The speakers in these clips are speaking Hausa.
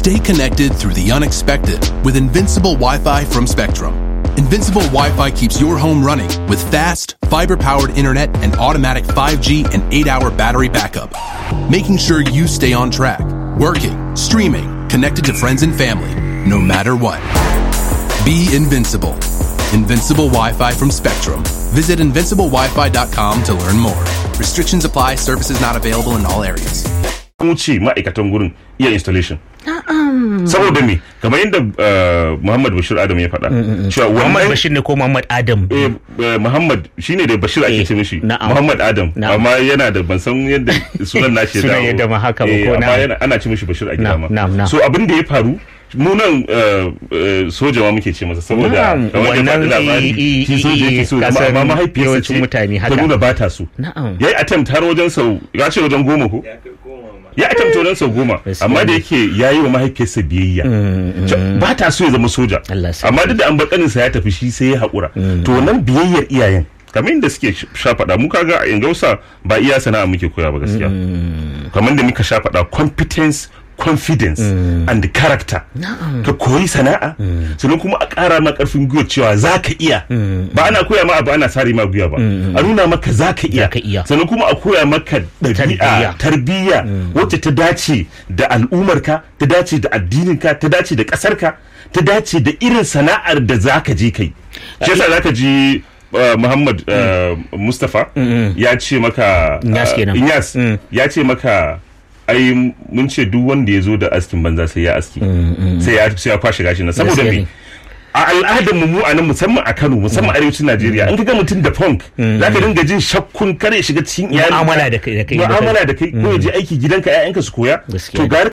Stay connected through the unexpected with Invincible Wi-Fi from Spectrum. Invincible Wi-Fi keeps your home running with fast, fiber-powered internet and automatic 5G and 8-hour battery backup, making sure you stay on track, working, streaming, connected to friends and family, no matter what. Be invincible. Invincible Wi-Fi from Spectrum. Visit invinciblewifi.com to learn more. Restrictions apply. Services not available in all areas. Wuce ma'aikatan gurin iya installation. Saboda me kamar yadda Muhammad Bashir Adam ya faɗa cewa Muhammad Bashir ne ko Muhammad Adam Muhammad shine da Bashir ake ce mishi Muhammad Adam amma yana da ban san yadda sunan nashi da sunan yadda ma haka ba ko amma ana ce mishi Bashir a gida ma so abin da ya faru mu nan soja ma muke ce masa saboda wannan shi soja yake so amma mahaifiyarsa ce mutane haka ta nuna ba ta so yayi attempt har wajen sau ya ce wajen 10 ko ya attempt wajen sau 10 amma da yake yayi wa mahaifiyarsa biyayya ba ta so ya zama soja amma duk da an bakaninsa ya tafi shi sai ya haƙura to nan biyayyar iyayen kamar inda suke sha faɗa mu kaga a Ingausa ba iya sana'a muke koya ba gaskiya kamar da muka sha faɗa competence confidence and character ka koyi sana'a sannan kuma a ƙara ma ƙarfin gwiwa cewa za ka iya ba ana koya ma abu ana sare ma gwiwa ba a nuna maka za ka iya sannan kuma a koya maka ɗabi'a tarbiyya wacce ta dace da al'ummarka ta dace da addininka ta dace da ƙasarka ta dace da irin sana'ar da za ka je kai shi yasa za ka ji Muhammad Mustapha ya ce maka Inyas ya ce maka ai mun ce duk wanda ya zo da askin banza sai ya aski sai ya kwashe gashi na saboda me a al'adar mu a nan musamman a Kano musamman arewacin Najeriya in kaga mutum da punk zaka dinga jin shakkun kare shiga cikin iyali mu'amala da kai ko ya je aiki gidanka ƴaƴanka su koya to ga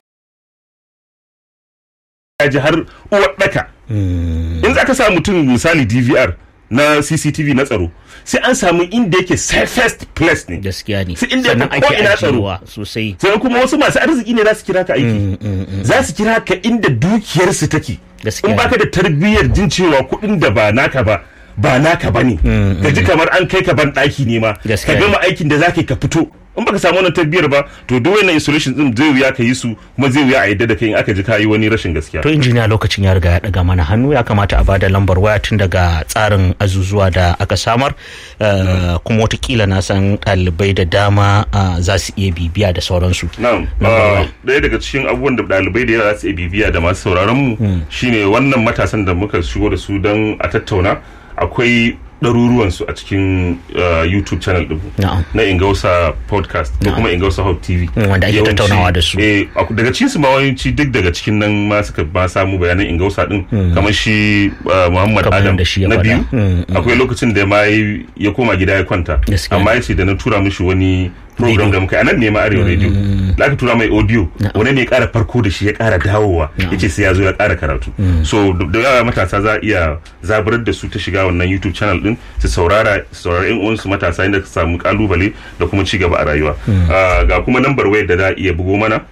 ya ji har uwar daka in zaka sa mutum misali DVR na CCTV na tsaro sai an samu inda yake safest place ne gaskiya ne sai inda ko ina tsaro sosai sai kuma wasu masu arziki ne za su kira ka aiki za su kira ka inda dukiyar su take in baka da tarbiyyar jin cewa kuɗin da ba naka ba ne ka ji kamar an kai ka ban ɗaki ne ma ka gama aikin da zaka ka fito in baka samu wannan tarbiyyar ba to duk wannan installation din zai wuya ka yi su kuma zai wuya a yadda da kai in aka ji ka yi wani rashin gaskiya to injiniya lokacin ya riga ya daga mana hannu ya kamata a bada lambar waya tun daga tsarin azuzuwa da aka samar kuma watakila na san ɗalibai da dama za su iya bibiya da sauransu ɗaya daga cikin abubuwan da ɗalibai da yawa za su iya bibiya da masu sauraron mu shine wannan matasan da muka shigo da su don a tattauna akwai ɗaruruwansu a cikin YouTube channel ɗin na Ingausa podcast ko kuma Ingausa Hub TV wanda ake tattaunawa da su daga cikin su ma yawanci duk daga cikin nan ma suka ba samu bayanan Ingausa din kamar shi Muhammad Adam na biyu akwai lokacin da ma ya koma gida ya kwanta amma yace da na tura mishi wani program da muka anan ne ma Arewa Radio da aka tura mai audio wani ne ya ƙara farko da shi ya ƙara dawowa yace sai ya zo ya ƙara karatu so da yawa matasa za iya zaburar da su ta shiga wannan YouTube channel din su saurara yan uwansu matasa inda su samu kalubale da kuma ci gaba a rayuwa ga kuma lambar wayar da za a iya bugo mana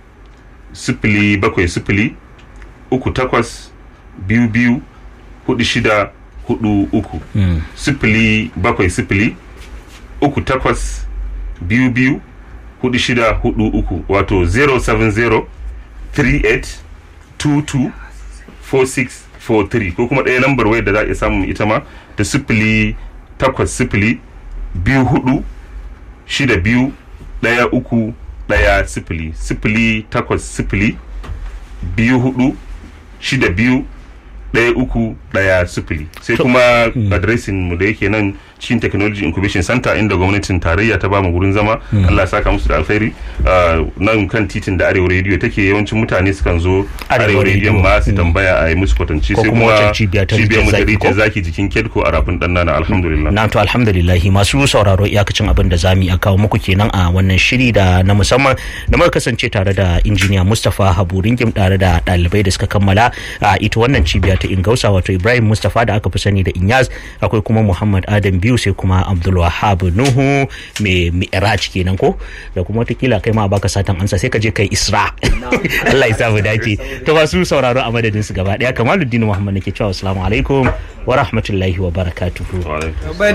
070 38 22 46 43 070 38 22 4643 wato 070 38 22 4643 ko kuma ɗaya lambar wayar da za a iya samun ita ma da 080 24 62 13 10 080 24 62 1310 sai kuma adresin mu da yake nan cikin Technology Incubation Center inda gwamnatin tarayya ta bamu gurin zama Allah ya saka musu da alkhairi nan kan titin da Arewa Radio take yawancin mutane sukan zo Arewa Radio ma su tambaya a yi musu kwatanci sai kuma cibiyar mu ta zaki jikin Kedko a rafin dan nana alhamdulillah na to alhamdulillah masu sauraro iyakacin abin da zamu yi kawo muku kenan a wannan shiri da na musamman da muka kasance tare da injiniya Mustapha Habu Ringim tare da ɗalibai da suka kammala ita wannan cibiya ta Ingausa wato Ibrahim Mustapha da aka fi sani da Inyas akwai kuma Muhammad Adam Biyu sai kuma Abdul Wahab Nuhu mai Mi'raj kenan ko da kuma watakila kai ma baka satan ansa sai ka je kai Isra Allah ya sa mu dace to masu sauraro a madadin su gaba daya Kamaluddin Muhammad nake cewa assalamu alaikum wa rahmatullahi wa barakatuhu